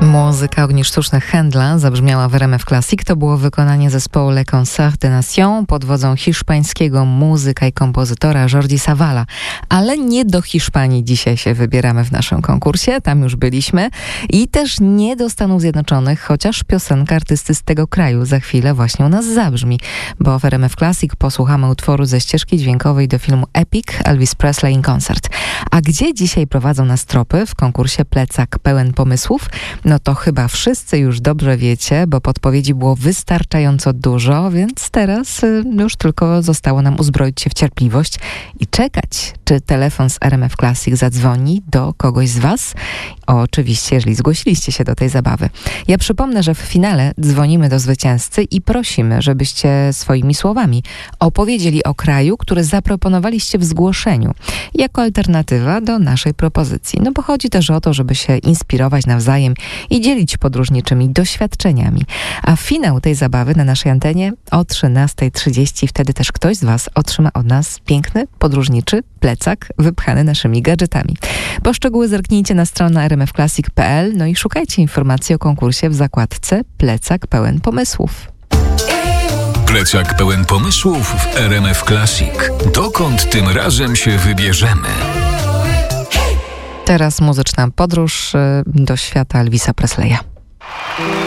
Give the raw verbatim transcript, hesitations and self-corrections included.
Muzyka Ogni Sztucznych Händla zabrzmiała w R M F Classic. To było wykonanie zespołu Le Concert des Nations pod wodzą hiszpańskiego muzyka i kompozytora Jordi Savala. Ale nie do Hiszpanii dzisiaj się wybieramy w naszym konkursie, tam już byliśmy. I też nie do Stanów Zjednoczonych, chociaż piosenka artysty z tego kraju za chwilę właśnie u nas zabrzmi. Bo w R M F Classic posłuchamy utworu ze ścieżki dźwiękowej do filmu Epic Elvis Presley in Concert. A gdzie dzisiaj prowadzą nas tropy w konkursie Plecak pełen pomysłów? No to chyba wszyscy już dobrze wiecie, bo podpowiedzi było wystarczająco dużo, więc teraz y, już tylko zostało nam uzbroić się w cierpliwość i czekać, czy telefon z R M F Classic zadzwoni do kogoś z was. Oczywiście, jeżeli zgłosiliście się do tej zabawy. Ja przypomnę, że w finale dzwonimy do zwycięzcy i prosimy, żebyście swoimi słowami opowiedzieli o kraju, który zaproponowaliście w zgłoszeniu, jako alternatywa do naszej propozycji. No bo chodzi też o to, żeby się inspirować nawzajem i dzielić podróżniczymi doświadczeniami. A finał tej zabawy na naszej antenie o trzynasta trzydzieści. Wtedy też ktoś z was otrzyma od nas piękny, podróżniczy plecak wypchany naszymi gadżetami. Po szczegóły zerknijcie na stronę r m f classic kropka p l, no i szukajcie informacji o konkursie w zakładce Plecak pełen pomysłów. Plecak pełen pomysłów w R M F Classic. Dokąd tym razem się wybierzemy? Teraz muzyczna podróż do świata Elvisa Presleya.